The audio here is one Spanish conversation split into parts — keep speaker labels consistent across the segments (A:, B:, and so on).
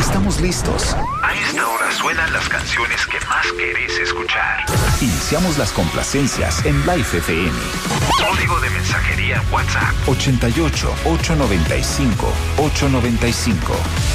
A: Estamos listos.
B: A esta hora suenan las canciones que más querés escuchar.
A: Iniciamos las complacencias en Life FM.
B: Código de mensajería WhatsApp
A: 88 895 895.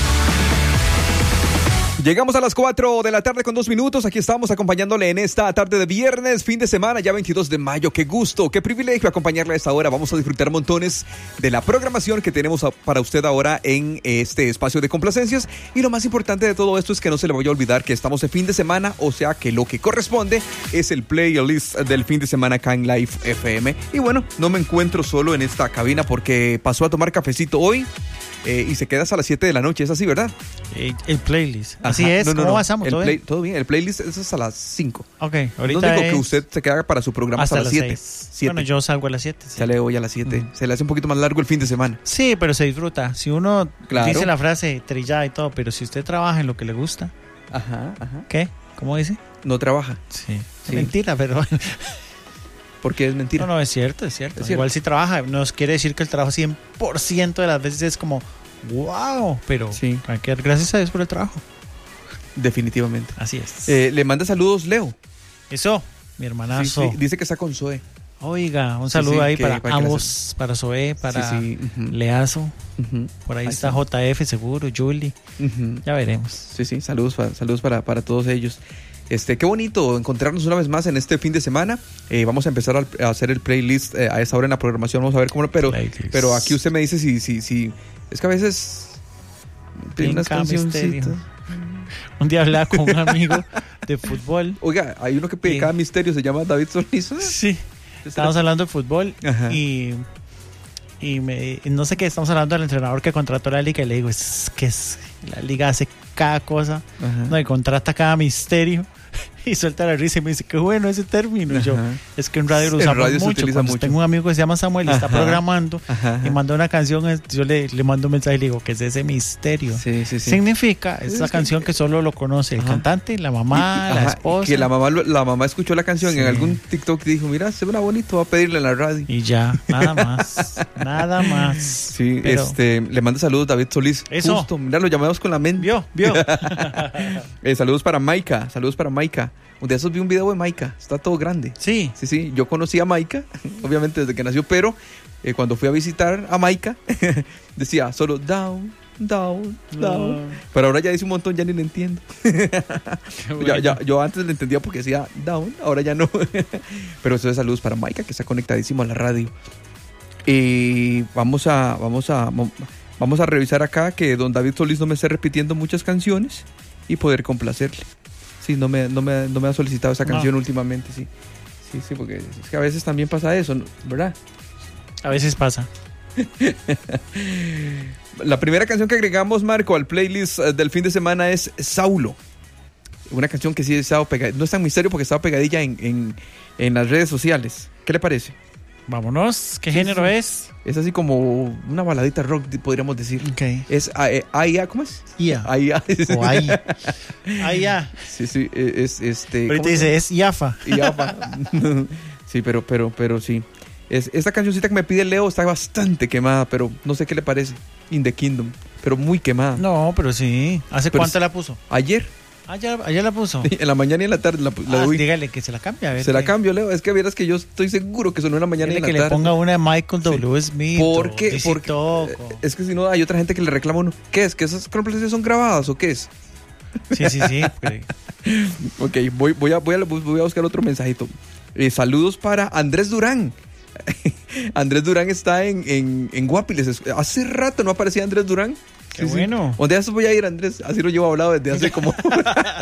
C: Llegamos a las 4 de la tarde con 2 minutos. Aquí estamos acompañándole en esta tarde de viernes, fin de semana, ya 22 de mayo. Qué gusto, qué privilegio acompañarle a esta hora. Vamos a disfrutar montones de la programación que tenemos para usted ahora en este espacio de complacencias. Y lo más importante de todo esto es que no se le vaya a olvidar que estamos en fin de semana, o sea que lo que corresponde es el playlist del fin de semana acá en Live FM. Y bueno, no me encuentro solo en esta cabina porque pasó a tomar cafecito hoy. Y se queda hasta las 7 de la noche, es así, ¿verdad?
D: El playlist.
C: Ajá.
D: Así es, ¿cómo pasamos?
C: ¿Todo bien? El playlist es hasta las 5.
D: Ok, ahorita
C: no digo que usted se quede para su programa hasta las 7.
D: Bueno, yo salgo a las 7. Sí.
C: Sale hoy a las 7. Se le hace un poquito más largo el fin de semana.
D: Sí, pero se disfruta. Si uno
C: claro.
D: dice la frase trillada y todo, pero si usted trabaja en lo que le gusta.
C: Ajá.
D: ¿Qué? ¿Cómo dice?
C: No trabaja.
D: Sí. Es mentira, pero...
C: ¿Por qué es mentira?
D: No, es cierto. Igual si trabaja, nos quiere decir que el trabajo 100% de las veces es como... ¡Wow! Pero
C: sí.
D: hay que dar gracias a Dios por el trabajo.
C: Definitivamente.
D: Así es.
C: Le manda saludos, Leo.
D: Eso, mi hermanazo.
C: Sí. Dice que está con Zoe.
D: Oiga, un saludo ahí para ambos, para Zoe, para Leazo. Por ahí está JF seguro, Julie. Ya veremos.
C: Sí, saludos para todos ellos. Qué bonito encontrarnos una vez más en este fin de semana. Vamos a empezar a hacer el playlist a esa hora en la programación. Vamos a ver cómo, pero aquí usted me dice si es que a veces tiene unas cancioncitas.
D: Un día hablaba con un amigo de fútbol.
C: Oiga, hay uno que pide cada misterio, se llama David Solís.
D: Sí. Estábamos hablando de fútbol. Ajá. y no sé qué, estamos hablando del entrenador que contrató la liga y le digo, es que la liga hace cada cosa. Ajá. No, y contrata cada misterio y suelta la risa y me dice, qué bueno ese término. Y yo, es que en radio lo usamos mucho. Cuando tengo un amigo que se llama Samuel y está programando y manda una canción, yo le mando un mensaje y le digo, ¿qué es ese misterio?
C: Sí.
D: Significa, es la canción que solo lo conoce el cantante, la mamá, la esposa.
C: Que la mamá escuchó la canción en algún TikTok y dijo, mira, se ve bonito, va a pedirle en la radio.
D: Y ya, nada más.
C: Sí, pero, le manda saludos David Solís.
D: Eso.
C: Justo, mira, lo llamamos con la mente.
D: Vio.
C: Saludos para Maika. Un día vi un video de Maika, está todo grande.
D: Sí.
C: Yo conocí a Maika, obviamente desde que nació, pero cuando fui a visitar a Maika, decía solo down. Pero ahora ya dice un montón, ya ni le entiendo. Bueno. Yo antes le entendía porque decía down, ahora ya no. Pero eso de saludos para Maika, que está conectadísimo a la radio. Y vamos a revisar acá que don David Solís no me esté repitiendo muchas canciones y poder complacerle. Sí, no me ha solicitado esa canción últimamente, sí. Sí, porque es que a veces también pasa eso, ¿verdad?
D: A veces pasa.
C: La primera canción que agregamos, Marco, al playlist del fin de semana es Saulo. Una canción que sí ha estado pegadilla, no es tan misterio porque estaba pegadilla en las redes sociales. ¿Qué le parece?
D: Vámonos, ¿qué género es?
C: Es así como una baladita rock, podríamos decir.
D: Okay.
C: Es Aya, ¿cómo es?
D: Ia.
C: Aya.
D: O Aya. Aya.
C: Sí, es
D: ahorita dice, es Iafa.
C: Iafa. Sí, pero sí. Esta cancioncita que me pide Leo está bastante quemada, pero no sé qué le parece. In the Kingdom, pero muy quemada.
D: No, pero sí. ¿Hace cuánto la puso?
C: Ayer.
D: Ayer la puso.
C: Sí, en la mañana y en la tarde la doy.
D: Dígale que se la cambie. A ver,
C: se la cambio, Leo. Es que vieras que yo estoy seguro que sonó en la mañana y en la tarde.
D: Que le ponga una de Michael W. Smith.
C: Porque es que si no hay otra gente que le reclama a uno. ¿Qué es? ¿Que esas complacencias son grabadas o qué es?
D: Sí.
C: Ok, voy a buscar otro mensajito. Saludos para Andrés Durán. Andrés Durán está en Guapiles. Hace rato no aparecía Andrés Durán.
D: Qué bueno.
C: ¿Dónde voy a ir, Andrés? Así lo llevo hablado desde hace como